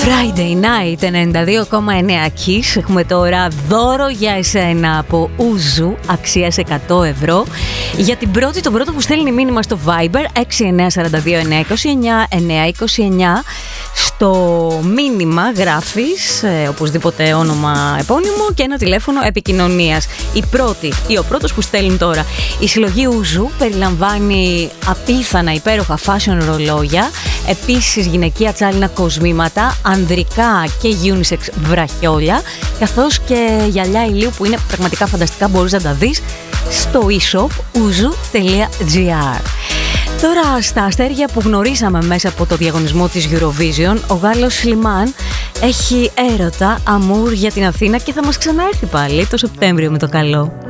Friday Night 92,9 Kiss. Έχουμε τώρα δώρο για εσένα από Uzu αξίας 100 ευρώ. Για την πρώτη, τον πρώτο που στέλνει μήνυμα στο Viber 6942-929-929. Στο μήνυμα γράφεις οπωσδήποτε όνομα επώνυμο και ένα τηλέφωνο επικοινωνίας. Η πρώτη ή ο πρώτος που στέλνει τώρα. Η συλλογή Uzu περιλαμβάνει απίθανα υπέροχα fashion ρολόγια, επίσης γυναικεία τσάλινα κοσμήματα, ανδρικά και unisex βραχιόλια, καθώς και γυαλιά ηλίου που είναι πραγματικά φανταστικά, μπορείς να τα δεις στο e-shop uzu.gr. Τώρα στα αστέρια που γνωρίσαμε μέσα από το διαγωνισμό της Eurovision, ο Γάλλος Σλιμάν έχει έρωτα, αμούρ για την Αθήνα και θα μας ξαναέρθει πάλι το Σεπτέμβριο με το καλό.